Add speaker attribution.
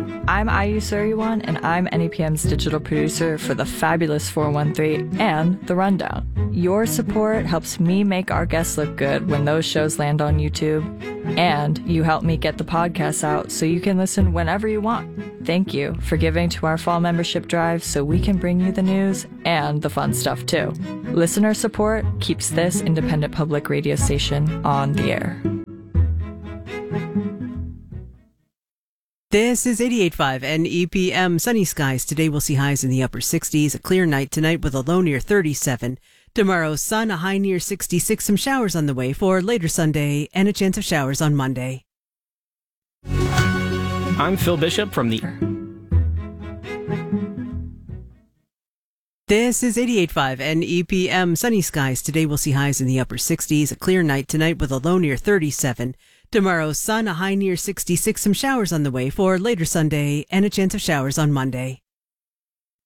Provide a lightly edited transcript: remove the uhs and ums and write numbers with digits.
Speaker 1: I'm Ayu Suryawan, and I'm NEPM's digital producer for the fabulous 413 and The Rundown. Your support helps me make our guests look good when those shows land on YouTube, and you help me get the podcast out so you can listen whenever you want. Thank you for giving to our fall membership drive so we can bring you the news and the fun stuff too. Listener support keeps this independent public radio station on the air.
Speaker 2: This is 88.5 NEPM. Sunny skies. Today we'll see highs in the upper 60s. A clear night tonight with a low near 37. Tomorrow, sun, a high near 66. Some showers on the way for later Sunday and a chance of showers on Monday.
Speaker 3: I'm Phil Bishop from the...
Speaker 2: This is 88.5 NEPM. Sunny skies. Today we'll see highs in the upper 60s. A clear night tonight with a low near 37. Tomorrow, sun, a high near 66. Some showers on the way for later Sunday and a chance of showers on Monday.